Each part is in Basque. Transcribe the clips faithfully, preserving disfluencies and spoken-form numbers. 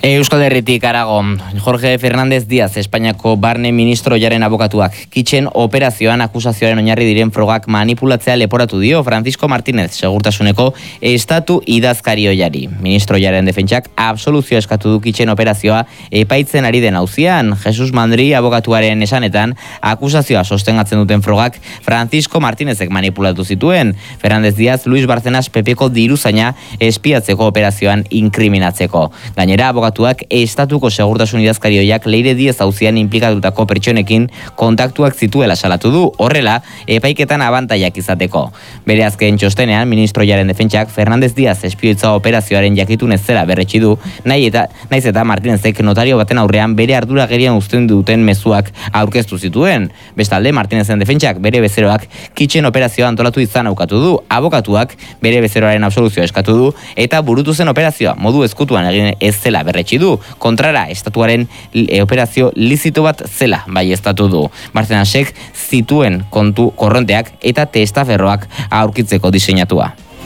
Euskal Herritik harago, Jorge Fernández Díaz, Espainiako barne ministro jaren abokatuak, kitxen operazioan akusazioaren oinarri diren frogak manipulatzea leporatu dio Francisco Martínez, segurtasuneko estatu idazkarioiari. Ministro jaren defentsak absoluzio eskatu du kitxen operazioa epaitzen ari den auzian. Jesus Mandri abokatuaren esanetan, akusazioa sostengatzen duten frogak Francisco Martínezek manipulatu zituen. Fernández Díaz, Luis Barcenas Pepeko diruzaina espiatzeko operazioan inkriminatzeko. Gainera, abokatuak estatuko segurtasun idazkarioiak Leire Diez auzian inplikatutako pertsonekin kontaktuak zituela salatu du, horrela epaiketan abantaiak izateko. Bere azken txostenean, ministro jaren defentsak Fernández Díaz espioitza operazioaren jakitun ez zela berretsi du, nahi eta naiz eta Martínezek notario baten aurrean bere arduragerian uzten duten mezuak aurkeztu zituen. Bestalde, Martínezen defentsak bere bezeroak kitxen operazioa antolatu izan aukatu du, abokatuak bere bezeroaren absoluzioa eskatu du eta burutu zen operazioa modu ezkutuan egin ez zela berretsi du. Kontrara, estatuaren e, operazio lizito bat zela bai estatu du. Barcenasek zituen kontu korronteak eta testaferroak aurkitzeko diseinatua.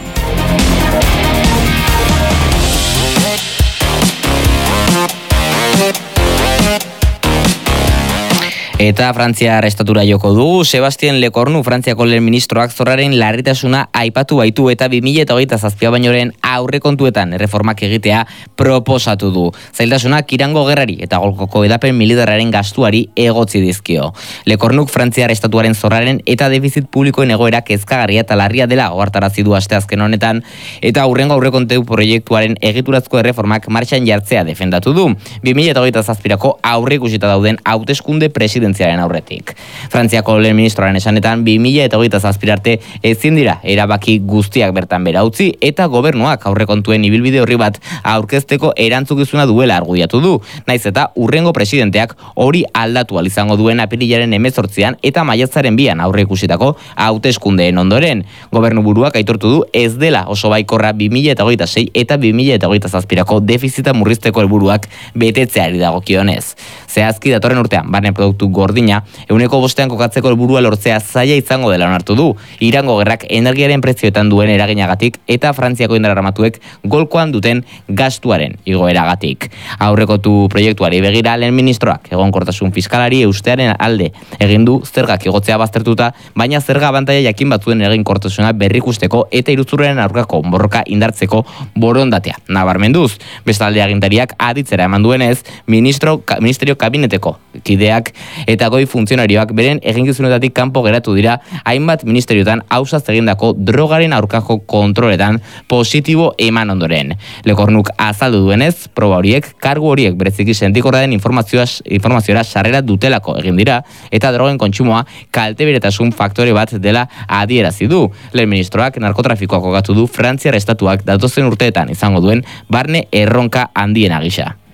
Eta Frantziar estatura joko dugu, Sebastien Lecornu, Frantziako lehen ministroak zorraren larritasuna aipatu baitu eta bi mila hogeita zazpi bainoren aurrekontuetan erreformak egitea proposatu du. Zailtasunak Irango gerrari eta golkoko edapen militarraren gastuari egotzi dizkio. Lecornuk Frantziar estatuaren zorraren eta defizit publikoen egoera kezkagarria eta larria dela ohartarazi du asteazken honetan eta hurrengo aurrekontu proiektuaren egiturazko erreformak martxan jartzea defendatu du. bi mila hogeita zazpirako aurreikusita dauden hauteskunde presidentziaren aurretik. Frantziako lehen ministroaren esanetan bi mila hogeita zazpi arte ezin dira erabaki guztiak bertan bera utzi eta gobernuak aurrekontuen ibilbide horri bat aurkezteko erantzukizuna duela argudiatu du. Naiz eta hurrengo presidenteak hori aldatu ahal izango duen apirilaren hemezortzian eta maiatzaren bian aurreikusitako hauteskundeen ondoren. Gobernu buruak aitortu du ez dela oso baikorra bi mila hogeita sei eta bi mila hogeita zazpirako defizita murrizteko helburuak betetzeari dagokionez. Zehazki datorren urtean barne produktu gordina ehuneko bostean kokatzeko helburua lortzea zaila izango dela onartu du. Irango gerrak energiaren prezioetan duen eraginagatik eta Frantziako indar armatuek golkoan duten gastuaren igoeragatik. Aurrekotu proiektuari begira lehen ministroak egonkortasun fiskalari eustearen alde egin du zergak igotzea baztertuta, baina zerga abantaila jakin batzuen eginkortasuna berrikusteko eta iruzurraren aurkako borroka indartzeko borondatea nabarmenduz. Bestalde agintariak aditzera eman duenez, ministro, ministerio kabineteko kideak eta goi funtzionarioak beren eginkizunetatik kanpo geratu dira hainbat ministeriotan ausaz egindako drogaren aurkako kontroletan positibo eman ondoren. Lecornuk azaldu duenez, proba horiek, kargu horiek bereziki sentikorra den informaziora sarrera dutelako egin dira eta drogen kontsumoa kalteberetasun faktore bat dela adierazi du. Lehen ministroak narkotrafikoa kokatu du Frantziar estatuak datozen urteetan izango duen barne erronka handiena gisa.